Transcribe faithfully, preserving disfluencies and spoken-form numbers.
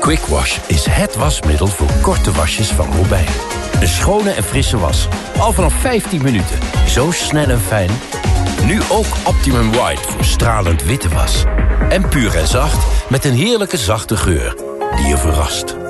Quick Wash is het wasmiddel voor korte wasjes van Robijn. Een schone en frisse was. Al vanaf vijftien minuten. Zo snel en fijn. Nu ook Optimum White voor stralend witte was. En puur en zacht met een heerlijke zachte geur die je verrast.